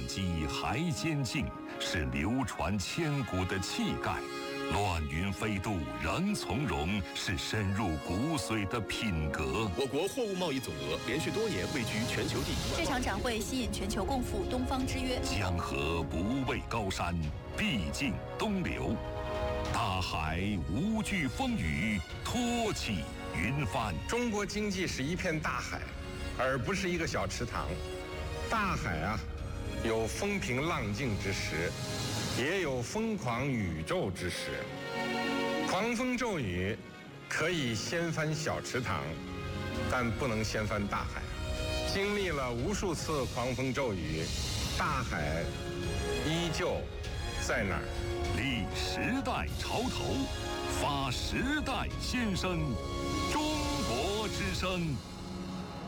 激还坚劲，是流传千古的气概；乱云飞渡仍从容，是深入骨髓的品格。 我国货物贸易总额连续多年位居全球第一。 这场展会吸引全球共赴东方之约。 江河不畏高山，必尽东流；大海无惧风雨，托起云帆。 中国经济是一片大海，而不是一个小池塘。大海啊，有风平浪静之时，也有疯狂宇宙之时。狂风骤雨可以掀翻小池塘，但不能掀翻大海。经历了无数次狂风骤雨，大海依旧在那儿。 立时代潮头，发时代先声，中国之声。